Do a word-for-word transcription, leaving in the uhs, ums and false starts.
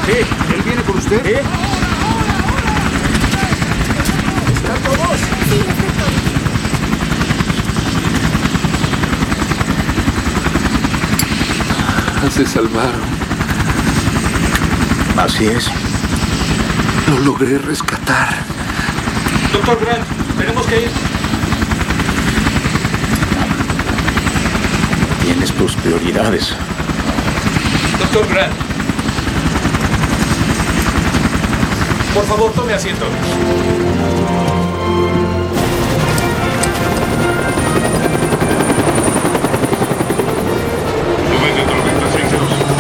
¿Eh? ¿Él viene con usted? ¿Eh? ¿Están todos? Sí, están todos. Se salvaron. Así es. Lo logré rescatar. Doctor Grant, tenemos que ir. Tienes tus prioridades. Doctor Grant. Por favor, tome asiento. noventa, noventa, seis, cero.